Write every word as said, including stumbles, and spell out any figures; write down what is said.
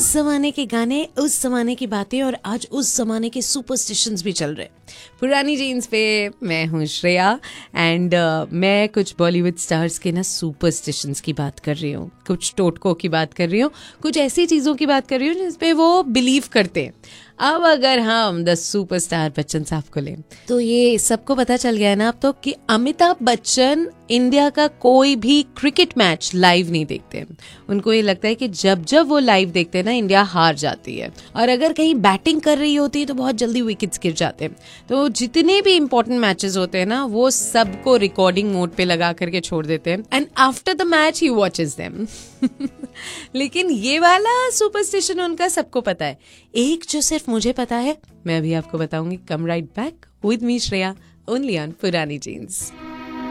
उस जमाने के गाने, उस जमाने की बातें और आज उस जमाने के सुपरस्टिशंस भी चल रहे। पुरानी जीन्स पे मैं हूँ श्रेया एंड uh, मैं कुछ बॉलीवुड स्टार्स के ना सुपरस्टिशंस की बात कर रही हूँ, कुछ टोटकों की बात कर रही हूँ, कुछ ऐसी चीज़ों की बात कर रही हूँ जिस पे वो बिलीव करते हैं। अब अगर हम द सुपरस्टार बच्चन साहब को लें तो ये सबको पता चल गया है ना अब तो कि अमिताभ बच्चन इंडिया का कोई भी क्रिकेट मैच लाइव नहीं देखते। उनको ये लगता है कि जब जब वो लाइव देखते हैं ना इंडिया हार जाती है, और अगर कहीं बैटिंग कर रही होती है तो बहुत जल्दी विकेट्स गिर जाते हैं। तो जितने भी इंपॉर्टेंट मैचेस होते हैं ना वो सबको रिकॉर्डिंग मोड पे लगा करके छोड़ देते हैं and after the match he watches them. लेकिन ये वाला सुपरस्टिशन उनका सबको पता है, एक जो सिर्फ मुझे पता है मैं अभी आपको बताऊंगी। कम right back with me Shreya only on पुरानी जीन्स।